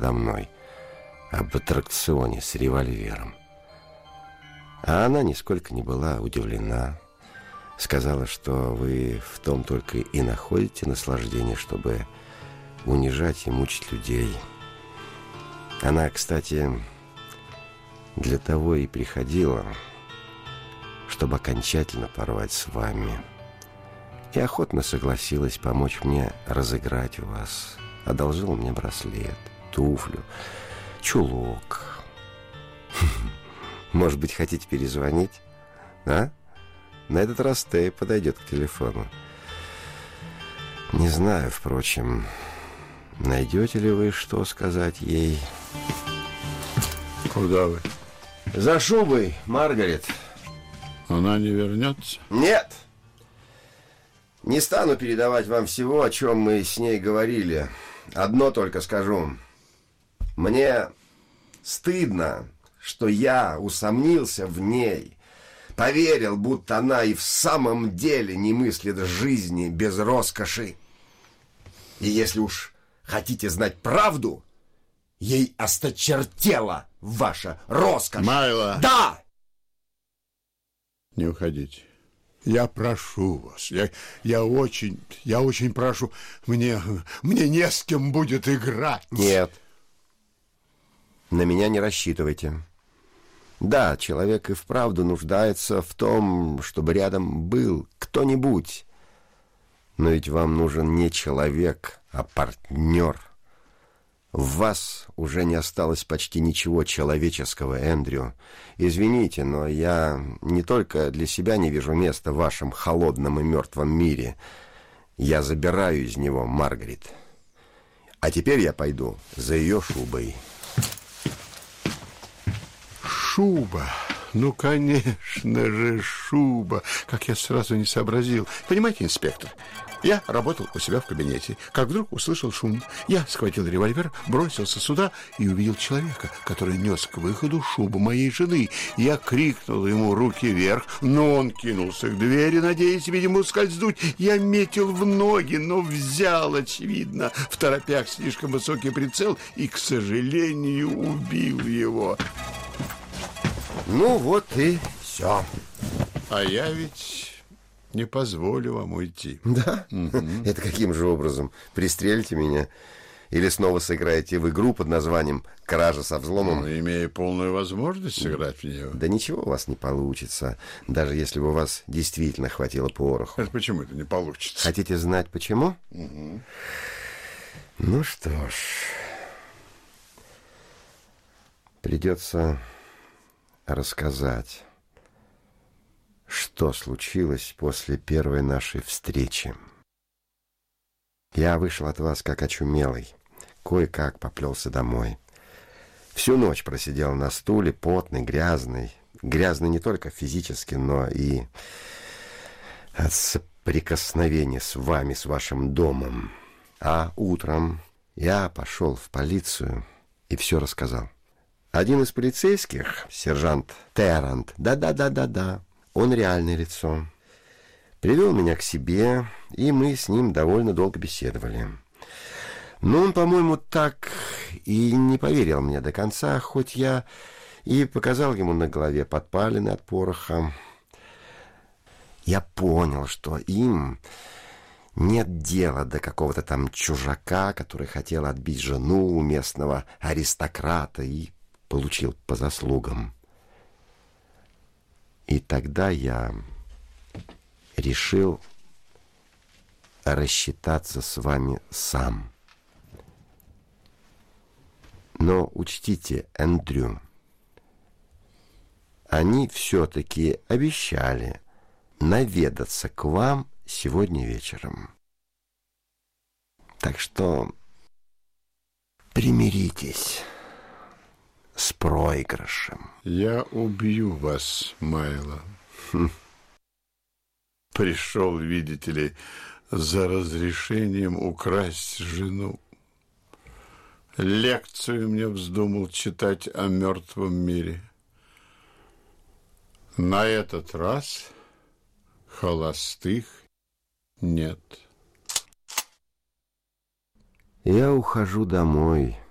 подо мной об аттракционе с револьвером. А она нисколько не была удивлена. Сказала, что вы в том только и находите наслаждение, чтобы унижать и мучить людей. Она, кстати, для того и приходила, чтобы окончательно порвать с вами. И охотно согласилась помочь мне разыграть вас. Одолжила мне браслет, туфлю, чулок. Может быть, хотите перезвонить? А? На этот раз Тея подойдет к телефону. Не знаю, впрочем, найдете ли вы, что сказать ей. Куда вы? За шубой, Маргарет. Она не вернется? Нет. Не стану передавать вам всего, о чем мы с ней говорили. Одно только скажу. Мне стыдно, что я усомнился в ней. Поверил, будто она и в самом деле не мыслит жизни без роскоши. И если уж хотите знать правду, ей осточертела ваша роскошь. Майло! Да! Не уходите. Я прошу вас, я очень прошу. Мне не с кем будет играть. Нет. На меня не рассчитывайте. Да, человек и вправду нуждается в том, чтобы рядом был кто-нибудь. Но ведь вам нужен не человек, а партнер. В вас уже не осталось почти ничего человеческого, Эндрю. Извините, но я не только для себя не вижу места в вашем холодном и мертвом мире. Я забираю из него Маргарет. А теперь я пойду за ее шубой. Шуба. Ну, конечно же, шуба. Как я сразу не сообразил. Понимаете, инспектор, я работал у себя в кабинете, как вдруг услышал шум. Я схватил револьвер, бросился сюда и увидел человека, который нес к выходу шубу моей жены. Я крикнул ему руки вверх, но он кинулся к двери, надеясь, видимо, ускользнуть. Я метил в ноги, но взял, очевидно, в торопях слишком высокий прицел и, к сожалению, убил его. Ну вот и все. А я ведь не позволю вам уйти. Да? Угу. Это каким же образом? Пристрелите меня? Или снова сыграете в игру под названием «Кража со взломом»? Ну, имея полную возможность сыграть в нее. Да ничего у вас не получится, даже если бы у вас действительно хватило пороху. Это почему это не получится? Хотите знать, почему? Угу. Ну что ж, придется рассказать, что случилось после первой нашей встречи. Я вышел от вас как очумелый, кое-как поплелся домой. Всю ночь просидел на стуле, потный, грязный. Грязный не только физически, но и от соприкосновения с вами, с вашим домом. А утром я пошел в полицию и все рассказал. Один из полицейских, сержант Террант, да, он реальное лицо, привел меня к себе, и мы с ним довольно долго беседовали. Но он, по-моему, так и не поверил мне до конца, хоть я и показал ему на голове подпалины от пороха. Я понял, что им нет дела до какого-то там чужака, который хотел отбить жену у местного аристократа и получил по заслугам. И тогда я решил рассчитаться с вами сам. Но учтите, Эндрю, они все-таки обещали наведаться к вам сегодня вечером. Так что примиритесь с проигрышем. Я убью вас, Майло. Пришел, видите ли, за разрешением украсть жену. Лекцию мне вздумал читать о мертвом мире. На этот раз холостых нет. Я ухожу домой.